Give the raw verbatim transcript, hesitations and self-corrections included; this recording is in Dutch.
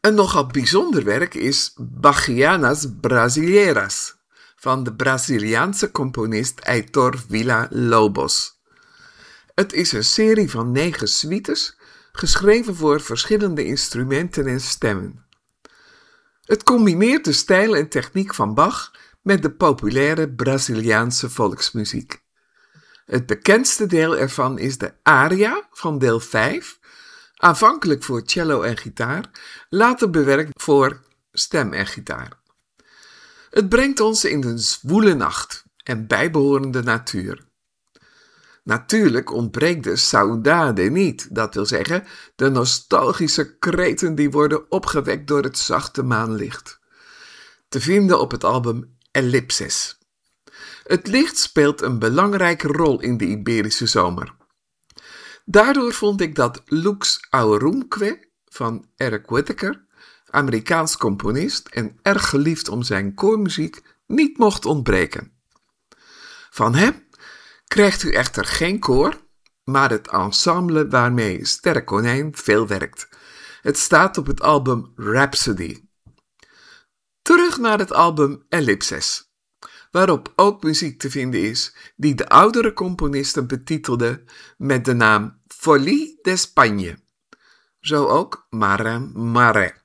Een nogal bijzonder werk is Bachianas Brasileiras van de Braziliaanse componist Heitor Villa-Lobos. Het is een serie van negen suites, geschreven voor verschillende instrumenten en stemmen. Het combineert de stijl en techniek van Bach met de populaire Braziliaanse volksmuziek. Het bekendste deel ervan is de aria van deel vijf, aanvankelijk voor cello en gitaar, later bewerkt voor stem en gitaar. Het brengt ons in een zwoele nacht en bijbehorende natuur. Natuurlijk ontbreekt de saudade niet, dat wil zeggen de nostalgische kreten die worden opgewekt door het zachte maanlicht. Te vinden op het album Ellipses. Het licht speelt een belangrijke rol in de Iberische zomer. Daardoor vond ik dat Lux Aurum.que van Eric Whitacre, Amerikaans componist en erg geliefd om zijn koormuziek, niet mocht ontbreken. Van hem krijgt u echter geen koor, maar het ensemble waarmee Sterrekonijn veel werkt. Het staat op het album Rhapsody. Terug naar het album Ellipses, waarop ook muziek te vinden is die de oudere componisten betitelden met de naam Folie d'Espagne. Zo ook Mare Mare.